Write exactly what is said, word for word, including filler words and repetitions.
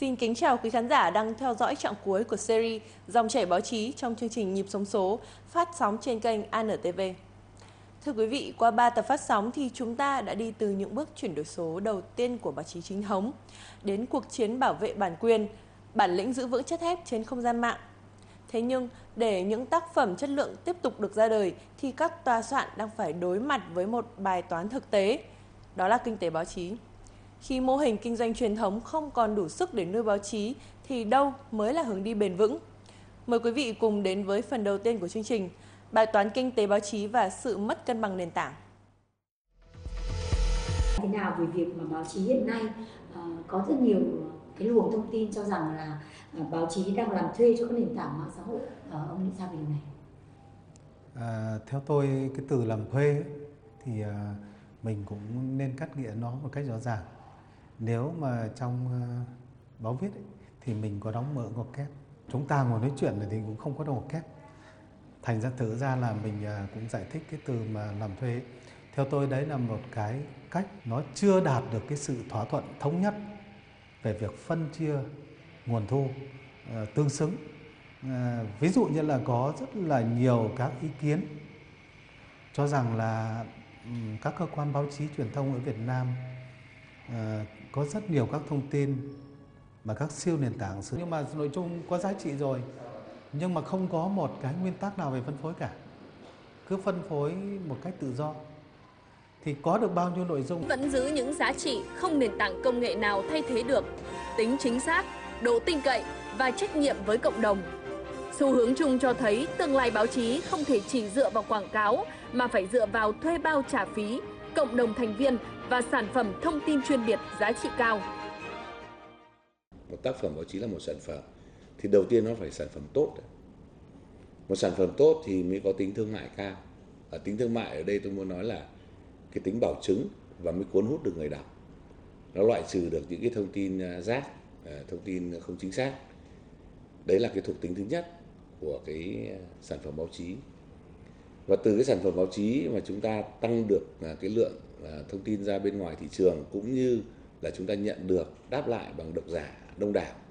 Xin kính chào quý khán giả đang theo dõi trọng cuối của series Dòng chảy báo chí trong chương trình Nhịp sống số phát sóng trên kênh a en tê vê. Thưa quý vị, qua ba tập phát sóng thì chúng ta đã đi từ những bước chuyển đổi số đầu tiên của báo chí chính thống đến cuộc chiến bảo vệ bản quyền, bản lĩnh giữ vững chất thép trên không gian mạng. Thế nhưng, để những tác phẩm chất lượng tiếp tục được ra đời thì các tòa soạn đang phải đối mặt với một bài toán thực tế, đó là kinh tế báo chí. Khi mô hình kinh doanh truyền thống không còn đủ sức để nuôi báo chí thì đâu mới là hướng đi bền vững? Mời quý vị cùng đến với phần đầu tiên của chương trình, bài toán kinh tế báo chí và sự mất cân bằng nền tảng. Thế nào về việc mà báo chí hiện nay uh, có rất nhiều cái luồng thông tin cho rằng là uh, báo chí đang làm thuê cho các nền tảng mạng xã hội, uh, ông nghĩ sao về điều này? À, theo tôi cái từ làm thuê ấy, thì uh, mình cũng nên cắt nghĩa nó một cách rõ ràng. Nếu mà trong uh, báo viết ấy, thì mình có đóng mở ngoặc kép. Chúng ta ngồi nói chuyện này thì cũng không có ngoặc kép. Thành ra thử ra là mình uh, cũng giải thích cái từ mà làm thuê ấy. Theo tôi đấy là một cái cách nó chưa đạt được cái sự thỏa thuận thống nhất về việc phân chia nguồn thu uh, tương xứng. Uh, ví dụ như là có rất là nhiều các ý kiến cho rằng là um, các cơ quan báo chí truyền thông ở Việt Nam uh, có rất nhiều các thông tin mà các siêu nền tảng sử, nhưng mà nội dung có giá trị rồi, nhưng mà không có một cái nguyên tắc nào về phân phối cả, cứ phân phối một cách tự do thì có được bao nhiêu nội dung vẫn giữ những giá trị không nền tảng công nghệ nào thay thế được: tính chính xác, độ tin cậy và trách nhiệm với cộng đồng. Xu hướng chung cho thấy tương lai báo chí không thể chỉ dựa vào quảng cáo mà phải dựa vào thuê bao trả phí, cộng đồng thành viên và sản phẩm thông tin chuyên biệt giá trị cao. Một tác phẩm báo chí là một sản phẩm thì đầu tiên nó phải sản phẩm tốt. Một sản phẩm tốt thì mới có tính thương mại cao. Ở tính thương mại ở đây tôi muốn nói là cái tính bảo chứng và mới cuốn hút được người đọc. Nó loại trừ được những cái thông tin rác, thông tin không chính xác. Đấy là cái thuộc tính thứ nhất của cái sản phẩm báo chí. Và từ cái sản phẩm báo chí mà chúng ta tăng được cái lượng thông tin ra bên ngoài thị trường, cũng như là chúng ta nhận được đáp lại bằng độc giả đông đảo,